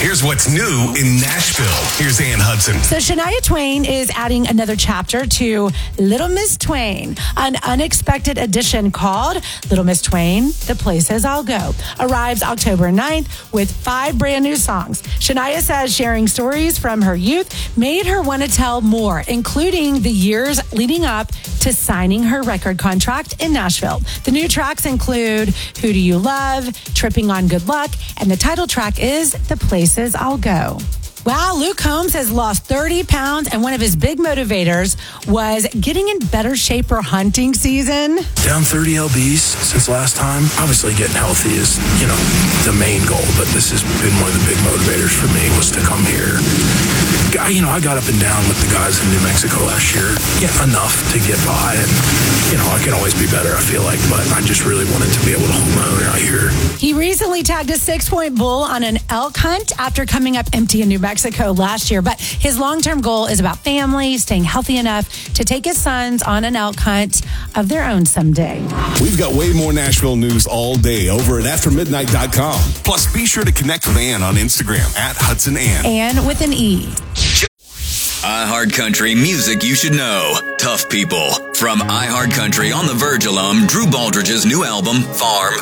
Here's what's new in Nashville. Here's Ann Hudson. So Shania Twain is adding another chapter to Little Miss Twain. An unexpected addition called Little Miss Twain, The Places I'll Go, arrives October 9th with 5 brand new songs. Shania says sharing stories from her youth made her want to tell more, including the years leading up to signing her record contract in Nashville. The new tracks include Who Do You Love, Tripping on Good Luck, and the title track is The Places I'll Go. Wow, Luke Combs has lost 30 pounds, and one of his big motivators was getting in better shape for hunting season. Down 30 lbs since last time. Obviously, getting healthy is, the main goal, but this has been one of the big motivators for me was to come here. I got up and down with the guys in New Mexico last year, enough to get by, and, I can always be better, I feel like, but I just really wanted to be able to hold my own out here. He recently tagged a 6-point bull on an elk hunt after coming up empty in New Mexico last year, but his long-term goal is about family, staying healthy enough to take his sons on an elk hunt of their own someday. We've got way more Nashville news all day over at AfterMidnight.com. Plus, be sure to connect with Ann on Instagram at HudsonAnn. Ann with an E. iHeartCountry music you should know. Tough People. From iHeartCountry on the Verge alum Drew Baldridge's new album, Farm,